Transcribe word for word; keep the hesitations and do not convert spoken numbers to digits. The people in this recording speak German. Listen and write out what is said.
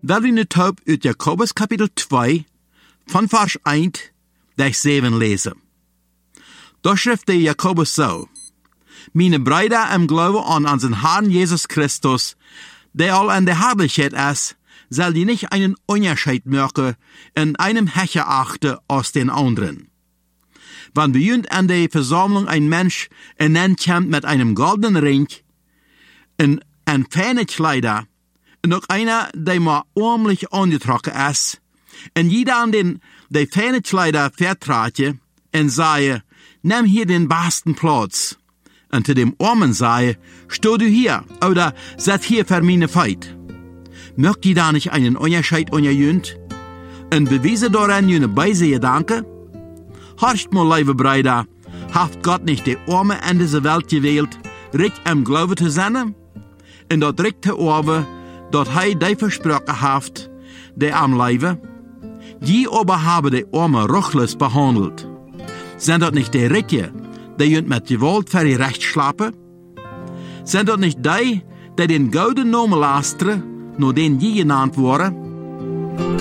Wel we nu taub uit Jakobus kapitel twee, van vers één tot zeven lezen. Da schrift der Jakobus so: Meine Brüder im Glauben an unseren Herrn Jesus Christus, der all in der Herrlichkeit ist, soll die nicht einen Unterschied machen in einem Hecher achten als den anderen. Wenn bei uns an der Versammlung ein Mensch ernannt kommt mit einem goldenen Ring, in ein feine Kleider, und noch einer, der mal ordentlich angetrocken ist, und jeder an den, der feine Kleider vertrate, und sage, nimm hier den besten Platz. Und zu dem Armen sage, steh du hier, oder setz hier für meine Feit. Mögt ihr da nicht einen Unterschied unter Jünd? Und beweise daran jene beise Gedanken? Horcht mal, liebe Brüder, hat Gott nicht die Arme in diese Welt gewählt, recht im Glauben zu sein? Und dort recht zu Orbe, dort er die versprochen hat, der am Leibe? Die aber haben die Arme ruchlos behandelt. Sind dort nicht die Reiche, die jünd mit Gewalt für ihr Recht schlappen? Sind dort nicht die, die den gouden Namen lasteren, nur den die genannt worden?